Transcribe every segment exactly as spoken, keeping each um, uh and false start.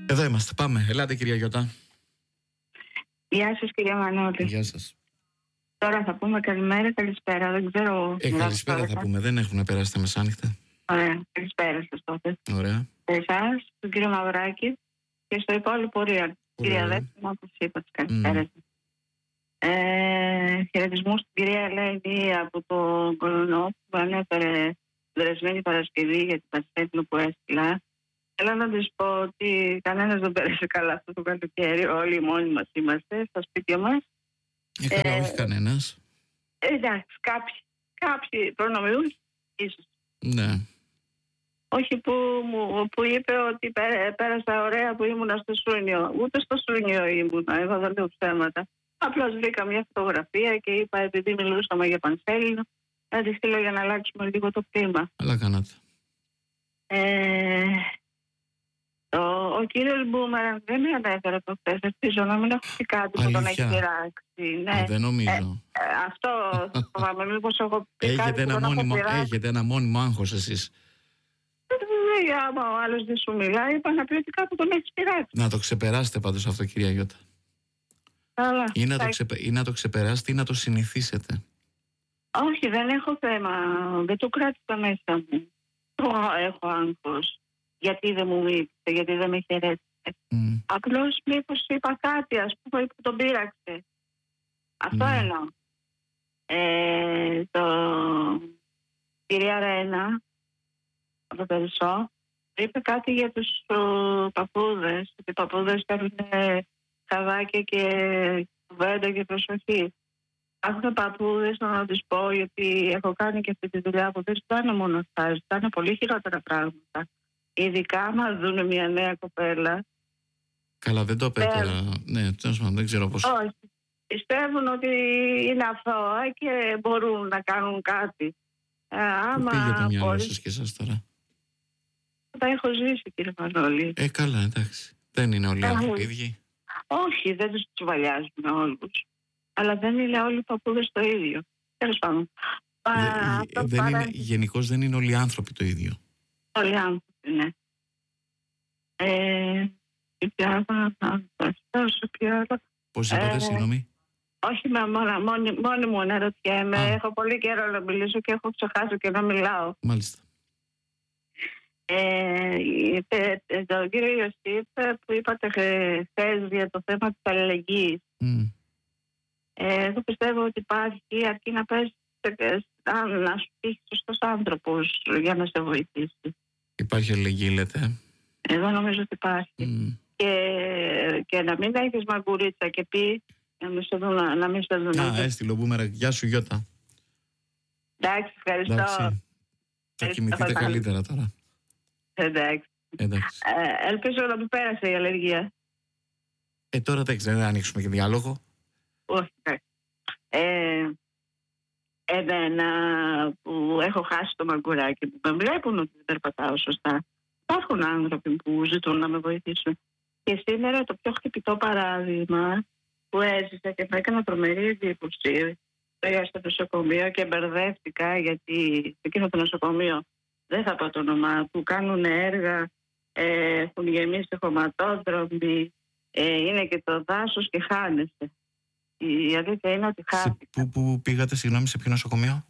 Εδώ είμαστε, πάμε. Ελάτε κυρία Γιώτα. Γεια σας κυρία Μανώλη. Γεια σας. Τώρα θα πούμε καλημέρα, καλησπέρα. Δεν ξέρω. Ε, καλησπέρα θα πούμε, δεν έχουν περάσει τα μεσάνυχτα. Ωραία, καλησπέρα σας τότε. Ωραία. Σε εσάς, τον κύριο Μαυράκη και στο υπόλοιπο Ρία. Κυρία Δέσποινα, όπως είπατε, καλησπέρα σας. Mm. Ε, χαιρετισμούς στην κυρία Ελένη από το Κολονό που ανέφερε δρεσμένη Παρασκευή για την Παρασκευή που έστειλα. Θέλω να της πω ότι κανένας δεν πέρασε καλά αυτό το καλοκαίρι. Όλοι μόνοι μας είμαστε στα σπίτια μας. Ε, καλά, ε, όχι κανένας. Ε, εντάξει, κάποιοι, κάποιοι προνομιούν, ίσως. Ναι. Όχι που, μου, που είπε ότι πέ, πέρασα ωραία που ήμουνα στο Σούνιο. Ούτε στο Σούνιο ήμουνα, εγώ δεν λέω ψέματα. Απλώς βρήκα μια φωτογραφία και είπα, επειδή μιλούσαμε για Πανσέλινο, να τη στείλω για να αλλάξουμε λίγο το κλίμα. Αλλά κάνατε. Ε, το, ο κύριος Μπούμεραν δεν με ανέφερε από χθες. Ελπίζω να μην έχω πει κάτι που τον έχει πειράξει. Ναι. Α, δεν νομίζω. Ε, ε, αυτό φοβάμαι, μήπως έχω πει έχετε κάτι ένα που τον μόνιμο, έχω έχετε ένα μόνιμο άγχος εσείς. Ε, άμα ο άλλος δεν σου μιλάει, είπα να πει ότι κάπου τον έχει πειράξει. Να το ξεπεράσετε πάντως αυτό, κυρία Γιώτα. Αλλά, ή, να το ξεπε... ή να το ξεπεράσετε ή να το συνηθίσετε. Όχι, δεν έχω θέμα. Δεν το κράτησα μέσα μου. Έχω άγχος. Γιατί δεν μου μίλησε, γιατί δεν με χαιρέτησε. Mm. Απλώς μήπως είπα κάτι, ας πούμε, που τον πείραξε. Αυτό mm. εννοώ. Ε, το... Κυρία Ρένα, από το Περισσό, είπε κάτι για τους uh, παππούδες. Ότι οι παππούδες κάνουν χαδάκια και κουβέντα και προσοχή. Έχουν παππούδες, να τους πω, γιατί έχω κάνει και αυτή τη δουλειά που δεν ζητάνε μόνο αυτά, ζητάνε πολύ χειρότερα πράγματα. Ειδικά άμα δουν μια νέα κοπέλα. Καλά, δεν το απέτερα. Ναι, δεν ξέρω πώς. Όχι. Πιστεύουν ότι είναι αθώα και μπορούν να κάνουν κάτι. Ε, άμα πήγε το μυαλό μπορεί... σας και εσάς τώρα. Τα έχω ζήσει, κύριε Μανώλη. Ε, καλά, εντάξει. Δεν είναι όλοι οι άνθρωποι ίδιοι. Όχι, δεν τους τσουβαλιάζουμε όλους. Αλλά δεν είναι όλοι οι παππούδες το ίδιο. Τέλος πάντων. Γενικώς δεν είναι όλοι οι άνθρωποι το ίδιο. Όλοι οι άνθρωποι, ναι. Ε, Πώς είπατε, συγγνώμη? Όχι, με μόνη, μόνη, μόνη μου να ρωτιέμαι. Έχω πολύ καιρό να μιλήσω και έχω ξεχάσει και να μιλάω. Μάλιστα. Ε, τον κύριο Ιωσήφ που είπατε χθες για το θέμα της αλληλεγγύης. Mm. Ε, εγώ πιστεύω ότι υπάρχει, αρκεί να πες να σου πει σωστός άνθρωπος για να σε βοηθήσει. Υπάρχει αλληλεγγύη, λέτε? Εγώ νομίζω ότι υπάρχει. Mm. Και, και να μην έχεις μαγκουρίτσα και πει να μην σε δουν. Να μην σε δουν. Α, έστειλε ο Μπούμερα. Γεια σου, Γιώτα. Εντάξει, ευχαριστώ. Εντάξει. Θα κοιμηθείτε καλύτερα τώρα. Εντάξει. Εντάξει. Ε, ελπίζω να μην πέρασε η αλλεργία. Ε, τώρα δεν ξέρω, να ανοίξουμε και διάλογο. Όχι. Ε, εμένα που έχω χάσει το μαγκουράκι που με βλέπουν ότι δεν περπατάω σωστά. Υπάρχουν άνθρωποι που ζητούν να με βοηθήσουν. Και σήμερα το πιο χτυπητό παράδειγμα που έζησα και με έκανα τρομερή εντύπωση. Πήγα στο νοσοκομείο και μπερδεύτηκα γιατί σε εκείνο το νοσοκομείο, δεν θα πω το όνομά του, κάνουν έργα, ε, έχουν γεμίσει χωματόδρομοι, ε, είναι και το δάσος και χάνεσαι. Η αλήθεια είναι ότι χάθηκα. Πού, πού πήγατε, συγγνώμη, σε ποιο νοσοκομείο?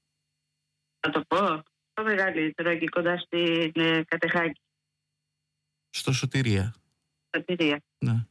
Θα το πω. Το μεγαλύτερο, εκεί κοντά στην ε, Κατεχάκη. Στο Σωτηρία. Σωτηρία. Ναι.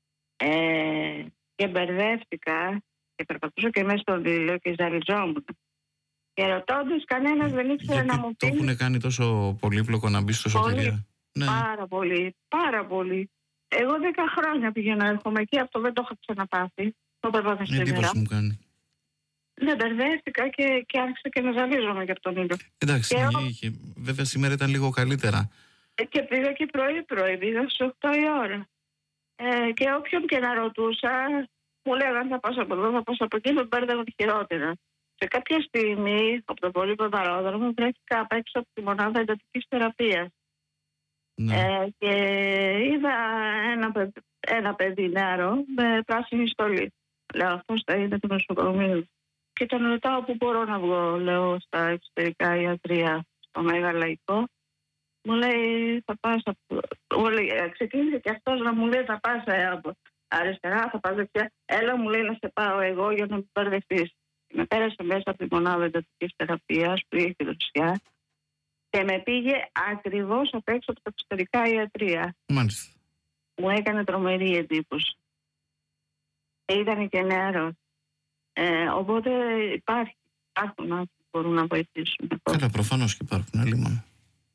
Ε, και μπερδεύτηκα και περπατούσα και μέσα στο δίλιο και ζαλιζόμουν. Και ρωτώντας, κανένας δεν ήξερε γιατί να μου πει. Το έχουν κάνει τόσο πολύπλοκο να μπει στο Σωτηρία. Ναι. Πάρα πολύ, πάρα πολύ. Εγώ δέκα χρόνια πηγαίνω έρχομαι εκεί, αυτό δεν το έχω ξαναπάθει. Το περπάτησα σήμερα. Εντύπωση μου κάνει. Ναι, μπερδεύτηκα και, και άρχισα και να ζαλίζομαι για τον ήλιο. Εντάξει, και ναι, είχε. Βέβαια σήμερα ήταν λίγο καλύτερα. Και πήγα και πρωί-πρωί, πήγα στις οκτώ η ώρα. Ε, και όποιον και να ρωτούσα, μου λέγανε θα πας από εδώ, θα πας από εκεί, με μπέρδευαν χειρότερα. Σε κάποια στιγμή, από το πολύ ποδαρόδρομο, βρέθηκα απ' έξω από τη μονάδα εντατικής θεραπείας. Ναι. Ε, και είδα ένα, παιδ, ένα παιδί νεαρό με πράσινη στολή. Λέω, αυτός θα είναι το νοσοκομείο. Και τον ρωτάω πού μπορώ να βγω, λέω, στα εξωτερικά ιατρία, στο Μέγα Λαϊκό. Μου λέει, θα πας από, Ξεκίνησε και αυτός να μου λέει θα πας αριστερά, θα πας δεξιά. Έλα, μου λέει, να σε πάω εγώ για να μην μπερδευτείς. Με πέρασε μέσα από τη μονάδα εντατικής θεραπείας που είχε δεξιά και με πήγε ακριβώς απ' έξω από τα εξωτερικά ιατρεία. Μάλιστα. Μου έκανε τρομερή εντύπωση. Ήταν και νεαρός. Ε, οπότε υπάρχει, υπάρχουν άνθρωποι που μπορούν να βοηθήσουν. Καλά, προφανώς και υπάρχουν, αλλήμον.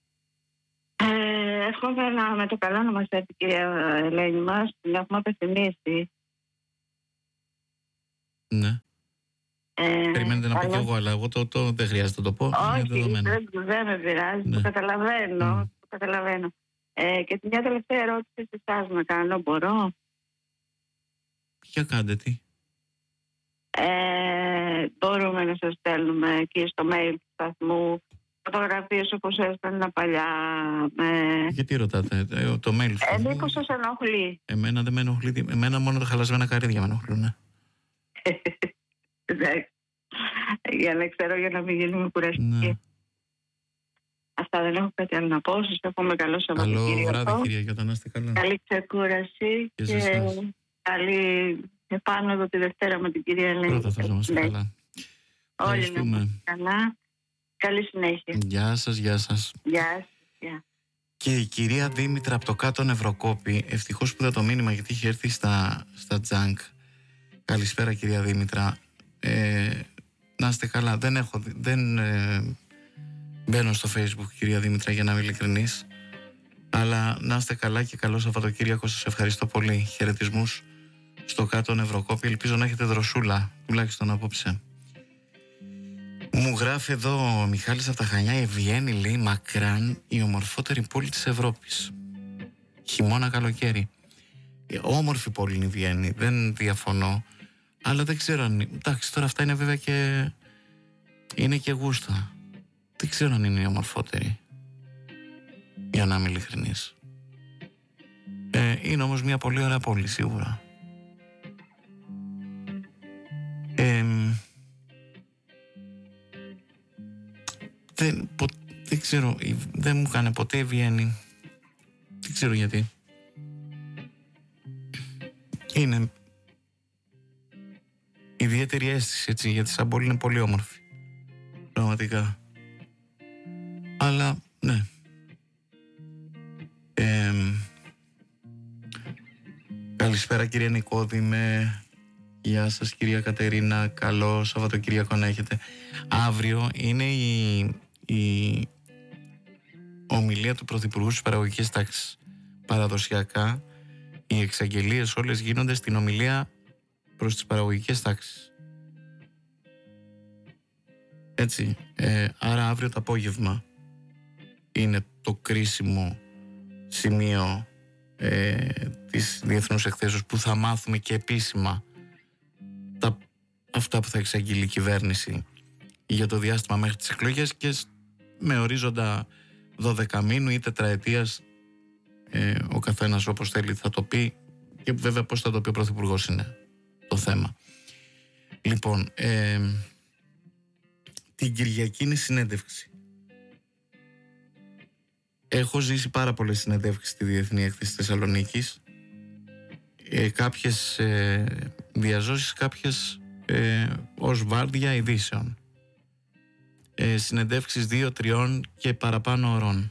Ε, εύχομαι να, με το καλό να μας έρθει η κυρία Ελένη μας, την έχουμε απευθυμίσει. Ναι. Ε, Περιμένετε να αλλά... πω κι εγώ, αλλά εγώ το, το, δεν χρειάζεται να το πω. Όχι, δεν, δεν με πειράζει, ναι. Το καταλαβαίνω. Mm. Το καταλαβαίνω. Ε, και μια τελευταία ερώτηση σε εσάς να κάνω, μπορώ? Ποια κάντε, τι? Ε, μπορούμε να σας στέλνουμε εκεί στο mail του σταθμού φωτογραφίες όπως έστελνα παλιά. Με... Γιατί ρωτάτε, το mail του σταθμού? Ε, μήπως σας ενοχλεί? Εμένα δεν με ενοχλεί, εμένα μόνο τα χαλασμένα καρύδια με ενοχλούν. Εντάξει. Για να ξέρω, για να μην γίνουμε κουραστικοί. Ναι. Αυτά, δεν έχω κάτι άλλο να πω. Σας εύχομαι καλό Σαββατοκύριακο. Καλό βράδυ, κυρία Γιώτα, να είστε καλά. Καλή ξεκούραση και, και καλή επάνωδο τη Δευτέρα με την κυρία Ελένη. Πρώτα θα είμαστε καλά. Όλοι να είμαστε καλά. Καλή συνέχεια. Γεια σας, γεια σας. Γεια σας. Γεια. Και η κυρία Δήμητρα από το κάτω Νευροκόπη, ευτυχώς που είδα το μήνυμα γιατί είχε έρθει στα, στα τζανκ. Καλησπέρα, κυρία Δήμητρα. Ε, να είστε καλά. Δεν έχω, δεν ε, μπαίνω στο Facebook, κυρία Δήμητρα, για να είμαι ειλικρινής. Αλλά να είστε καλά και καλό Σαββατοκύριακο. Σας ευχαριστώ πολύ. Χαιρετισμούς στο κάτω Νευροκόπη. Ελπίζω να έχετε δροσούλα, τουλάχιστον απόψε. Μου γράφει εδώ ο Μιχάλης από τα Χανιά, η Βιέννη, λέει, μακράν η ομορφότερη πόλη της Ευρώπης. Χειμώνα, καλοκαίρι. Όμορφη πόλη είναι η Βιέννη, δεν διαφωνώ. Αλλά δεν ξέρω αν... Εντάξει, τώρα αυτά είναι βέβαια και... είναι και γούστα. Δεν ξέρω αν είναι η ομορφότερη. Για να είμαι ειλικρινής. Ε, είναι όμως μια πολύ ωραία πόλη, σίγουρα. Ε, δεν, πο, δεν ξέρω, δεν μου έκανε ποτέ η Βιέννη. Δεν ξέρω γιατί. Είναι ιδιαίτερη αίσθηση, έτσι, γιατί σαν πόλη είναι πολύ όμορφη. Πραγματικά. Αλλά, ναι. Ε, καλησπέρα, κυρία Νικόδημε. Γεια σας, κυρία Κατερίνα. Καλό Σαββατοκύριακο να έχετε. Αύριο είναι η, η ομιλία του Πρωθυπουργού στις παραγωγικές τάξεις. Παραδοσιακά οι εξαγγελίες όλες γίνονται στην ομιλία προς τις παραγωγικές τάξεις. Έτσι, ε, άρα αύριο το απόγευμα είναι το κρίσιμο σημείο ε, της διεθνούς εκθέσεως που θα μάθουμε και επίσημα τα, αυτά που θα εξαγγείλει η κυβέρνηση για το διάστημα μέχρι τις εκλογές και με ορίζοντα δώδεκα μήνου ή τετραετίας, ε, ο καθένας όπως θέλει θα το πει, και βέβαια πώς θα το πει ο Πρωθυπουργός είναι το θέμα. Λοιπόν, ε, την Κυριακή είναι συνέντευξη. Έχω ζήσει πάρα πολλές συνεντεύξεις στη Διεθνή Έκθεση Θεσσαλονίκης. Ε, κάποιες ε, διαζώσεις, κάποιες ε, ως βάρδια ειδήσεων. Ε, συνεντεύξεις δύο, τριών και παραπάνω ωρών.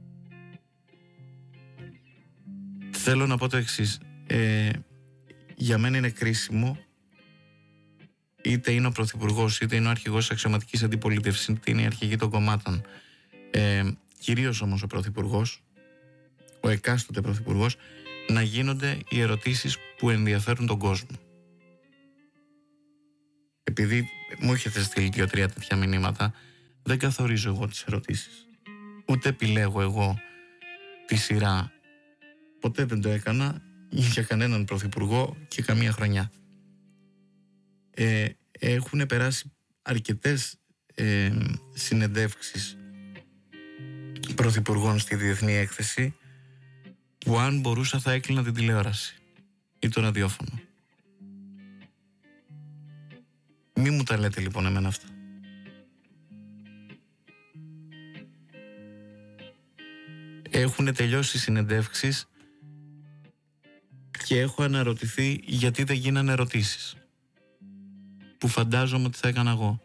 Θέλω να πω το εξής. Ε, για μένα είναι κρίσιμο, είτε είναι ο Πρωθυπουργός, είτε είναι ο αρχηγός της αξιωματικής αντιπολίτευσης, είτε είναι η αρχηγή των κομμάτων, ε, κυρίως όμως ο Πρωθυπουργός, ο εκάστοτε Πρωθυπουργός, να γίνονται οι ερωτήσεις που ενδιαφέρουν τον κόσμο. Επειδή μου έχετε στείλει δύο-τρία τέτοια μηνύματα, δεν καθορίζω εγώ τις ερωτήσεις. Ούτε επιλέγω εγώ τη σειρά. Ποτέ δεν το έκανα για κανέναν πρωθυπουργό και καμία χρονιά. Ε, έχουν περάσει αρκετές ε, συνεντεύξεις πρωθυπουργών στη Διεθνή Έκθεση που αν μπορούσα θα έκλεινα την τηλεόραση ή το ραδιόφωνο. Μη μου τα λέτε λοιπόν εμένα αυτά. Έχουν τελειώσει οι συνεντεύξεις και έχω αναρωτηθεί γιατί δεν γίνανε ερωτήσεις που φαντάζομαι ότι θα έκανα εγώ.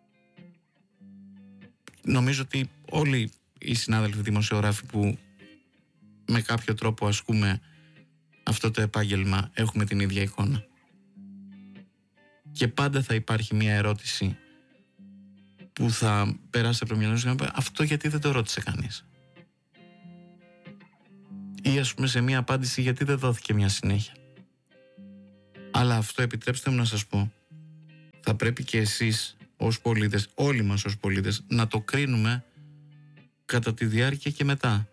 Νομίζω ότι όλοι οι συνάδελφοι δημοσιογράφοι που με κάποιο τρόπο ασκούμε αυτό το επάγγελμα έχουμε την ίδια εικόνα. Και πάντα θα υπάρχει μια ερώτηση που θα περάσει από το μυαλό σου και να πει αυτό γιατί δεν το ρώτησε κανείς. Ή ας πούμε σε μια απάντηση γιατί δεν δόθηκε μια συνέχεια. Αλλά αυτό, επιτρέψτε μου να σας πω, θα πρέπει και εσείς ως πολίτες, όλοι μας ως πολίτες, να το κρίνουμε κατά τη διάρκεια και μετά.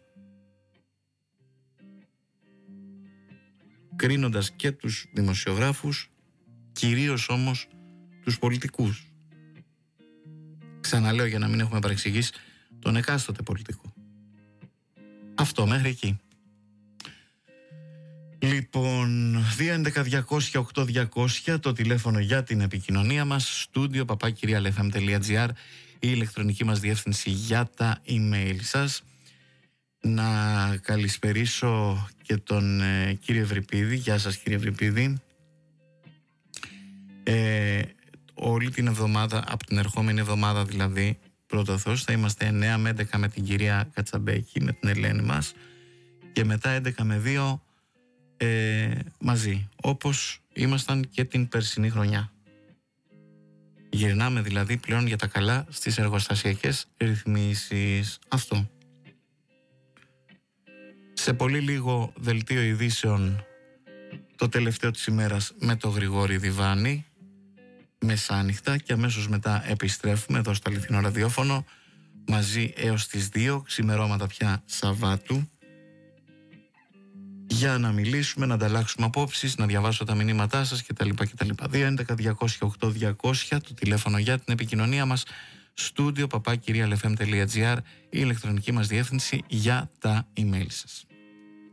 Κρίνοντας και τους δημοσιογράφους, κυρίως όμως τους πολιτικούς. Ξαναλέω για να μην έχουμε παρεξηγήσει τον εκάστοτε πολιτικό. Αυτό μέχρι εκεί. Λοιπόν, δύο έντεκα διακόσια οκτώ διακόσια το τηλέφωνο για την επικοινωνία μας, στούντιο παπάκυριαλεφm τελεία εφ εμ τελεία τζι άρ, η ηλεκτρονική μας διεύθυνση για τα email σας. Να καλησπερίσω και τον ε, κύριο Ευρυπίδη. Γεια σας κύριε Ευρυπίδη. Ε, όλη την εβδομάδα, από την ερχόμενη εβδομάδα δηλαδή, πρώτο Θεός, θα είμαστε εννέα με έντεκα με την κυρία Κατσαμπέκη, με την Ελένη μας, και μετά έντεκα με δύο ε, μαζί, όπως ήμασταν και την περσινή χρονιά. Γυρνάμε δηλαδή πλέον για τα καλά στις εργοστασιακές ρυθμίσεις. Αυτό. Σε πολύ λίγο δελτίο ειδήσεων, το τελευταίο της ημέρας με το Γρηγόρη Διβάνη, μεσάνυχτα, και αμέσως μετά επιστρέφουμε εδώ στο αληθινό ραδιόφωνο μαζί έως τις δύο, ξημερώματα πια Σαββάτου, για να μιλήσουμε, να ανταλλάξουμε απόψεις, να διαβάσω τα μηνύματά σας κτλ. κτλ. δύο έντεκα διακόσια οκτώ διακόσια το τηλέφωνο για την επικοινωνία μας, στούντιο παπάκυριαλεφm τελεία τζι άρ, η ηλεκτρονική μας διεύθυνση για τα email σας.